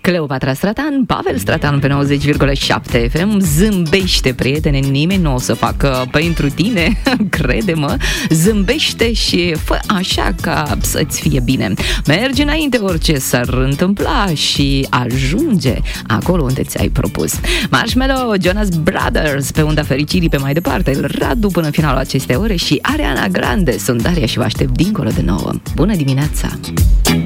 Cleopatra Stratan, Pavel Stratan pe 90,7 FM. Zâmbește, prietene, nimeni nu o să facă pentru tine, crede-mă. Zâmbește și fă așa ca să-ți fie bine. Mergi înainte orice s-ar întâmpla și ajunge acolo unde ți-ai propus. Marshmello, Jonas Brothers pe unda fericirii pe mai departe. Radu până finalul acestei ore și Ariana Grande. Sunt Daria și vă aștept dincolo de 9. Bună dimineața!